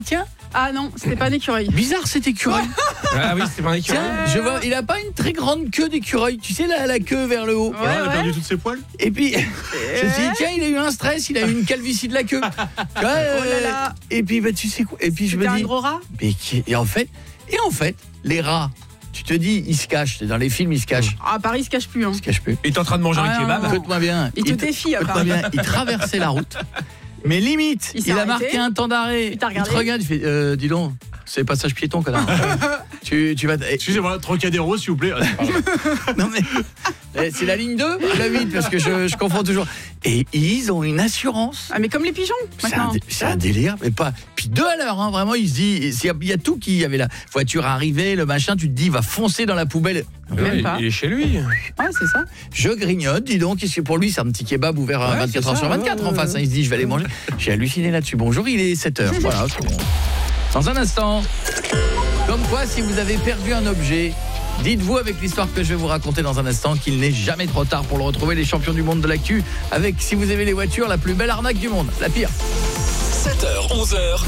Tiens. Ah non, c'était pas un écureuil. Bizarre cet écureuil. Ah oui, c'est pas un écureuil. Tiens, je vois, il a pas une très grande queue d'écureuil. Tu sais, la queue vers le haut. Il a perdu toutes ses poils. Et puis, je me suis dit, tiens, il a eu un stress, il a eu une calvitie de la queue. Tu vois, Oh là là. Et puis, tu sais quoi. Et puis, je me C'était dis. un gros rat. Et en fait, les rats, tu te dis, ils se cachent. Dans les films, ils se cachent. Ah, à Paris, il se cache plus. Hein. Ils se cachent plus. Il est en train de manger un kebab. Écoute-moi bien. Il te défie, écoute-moi apparemment. bien. Il traversait la route. Mais limite, Il s'est il a arrêté. marqué un temps d'arrêt. Il t'a te regardé. regarde, il fait, dis donc, c'est passage piéton, connard. tu vas. Excusez-moi, Trocadéro, s'il vous plaît. Non mais c'est la ligne 2 ou la 8 parce que je confonds toujours. Et ils ont une assurance. Ah, mais comme les pigeons, maintenant. C'est un délire, mais pas. Puis 2 à l'heure, hein, vraiment. Il se dit, il y a tout qui. Il y avait la voiture arrivée, le machin. Tu te dis, il va foncer dans la poubelle. Même pas. Il est chez lui. Ouais, c'est ça. Je grignote, dis donc. Qu'est-ce que pour lui, c'est un petit kebab ouvert 24 heures sur 24 en face. Hein, il se dit, je vais aller manger. J'ai halluciné là-dessus. Bonjour, il est 7h. Voilà. Dans un instant. Comme quoi, si vous avez perdu un objet, dites-vous avec l'histoire que je vais vous raconter dans un instant qu'il n'est jamais trop tard pour le retrouver, les champions du monde de l'actu, avec, si vous aimez les voitures, la plus belle arnaque du monde, la pire. 7h, 11h.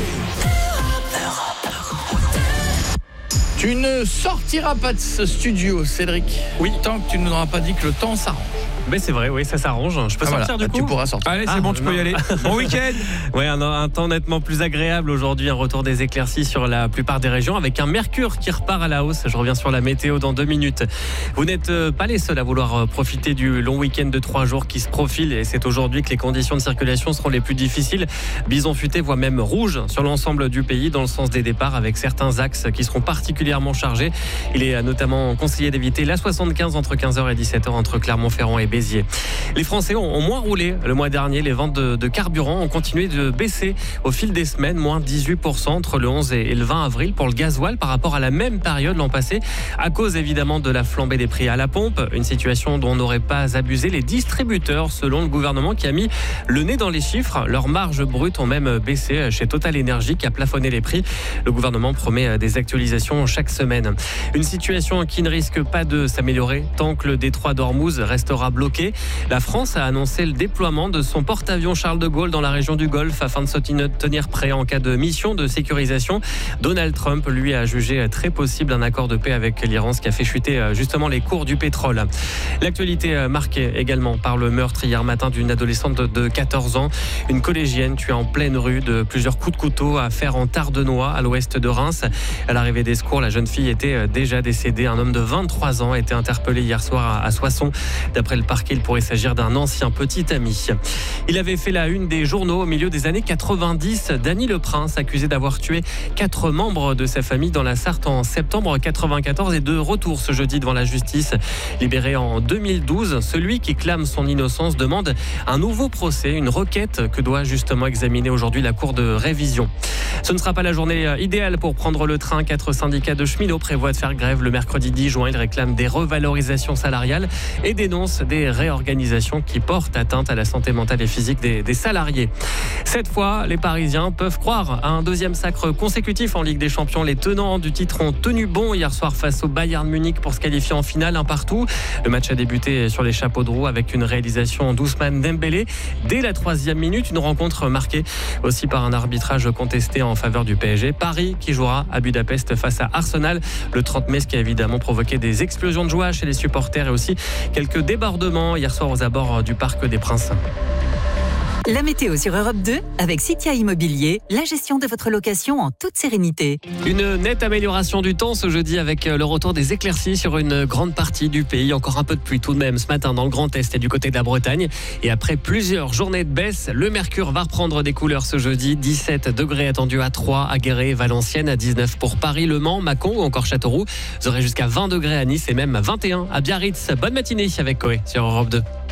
Tu ne sortiras pas de ce studio, Cédric. Oui. Tant que tu ne nous auras pas dit que le temps s'arrange. Mais c'est vrai, oui, ça s'arrange. Je peux sortir du coup. Tu pourras sortir. Allez, c'est bon, tu peux y aller. Bon week-end. Ouais, un temps nettement plus agréable aujourd'hui, un retour des éclaircies sur la plupart des régions avec un mercure qui repart à la hausse. Je reviens sur la météo dans 2 minutes. Vous n'êtes pas les seuls à vouloir profiter du long week-end de 3 jours qui se profile et c'est aujourd'hui que les conditions de circulation seront les plus difficiles. Bison futé voit même rouge sur l'ensemble du pays dans le sens des départs avec certains axes qui seront particulièrement chargés. Il est notamment conseillé d'éviter la 75 entre 15h et 17h entre Clermont-Ferrand et Béziers. Les Français ont moins roulé le mois dernier. Les ventes de carburant ont continué de baisser au fil des semaines, moins 18% entre le 11 et le 20 avril pour le gasoil par rapport à la même période l'an passé, à cause évidemment de la flambée des prix à la pompe, une situation dont n'auraient pas abusé les distributeurs selon le gouvernement qui a mis le nez dans les chiffres. Leurs marges brutes ont même baissé chez Total Énergie qui a plafonné les prix. Le gouvernement promet des actualisations chaque semaine. Une situation qui ne risque pas de s'améliorer tant que le détroit d'Ormuz restera bloqué. La France a annoncé le déploiement de son porte-avions Charles de Gaulle dans la région du Golfe afin de se tenir prêt en cas de mission de sécurisation. Donald Trump, lui, a jugé très possible un accord de paix avec l'Iran, ce qui a fait chuter justement les cours du pétrole. L'actualité marquée également par le meurtre hier matin d'une adolescente de 14 ans. Une collégienne tuée en pleine rue de plusieurs coups de couteau à Fère-en-Tardenois, à l'ouest de Reims. À l'arrivée des secours, la jeune fille était déjà décédée. Un homme de 23 ans a été interpellé hier soir à Soissons. D'après le parquet, il pourrait s'agir d'un ancien petit ami. Il avait fait la une des journaux au milieu des années 90. Dany Le Prince, accusé d'avoir tué 4 membres de sa famille dans la Sarthe en septembre 94, est de retour ce jeudi devant la justice. Libéré en 2012, celui qui clame son innocence demande un nouveau procès, une requête que doit justement examiner aujourd'hui la Cour de révision. Ce ne sera pas la journée idéale pour prendre le train. 4 syndicats de cheminots prévoient de faire grève le mercredi 10 juin. Ils réclament des revalorisations salariales et dénoncent des réorganisations qui portent atteinte à la santé mentale et physique des salariés. Cette fois, les Parisiens peuvent croire à un deuxième sacre consécutif en Ligue des Champions. Les tenants du titre ont tenu bon hier soir face au Bayern Munich pour se qualifier en finale, 1-1. Le match a débuté sur les chapeaux de roue avec une réalisation d'Ousmane Dembélé. Dès la 3e minute, une rencontre marquée aussi par un arbitrage contesté en faveur du PSG. Paris qui jouera à Budapest face à Arsenal le 30 mai, ce qui a évidemment provoqué des explosions de joie chez les supporters et aussi quelques débordements hier soir aux abords du Parc des Princes. La météo sur Europe 2 avec Citia Immobilier, la gestion de votre location en toute sérénité. Une nette amélioration du temps ce jeudi avec le retour des éclaircies sur une grande partie du pays. Encore un peu de pluie tout de même ce matin dans le Grand Est et du côté de la Bretagne. Et après plusieurs journées de baisse, le mercure va reprendre des couleurs ce jeudi. 17 degrés attendus à Troyes, à Guéret, Valenciennes, à 19 pour Paris, Le Mans, Mâcon ou encore Châteauroux. Vous aurez jusqu'à 20 degrés à Nice et même 21 à Biarritz. Bonne matinée avec Coé sur Europe 2.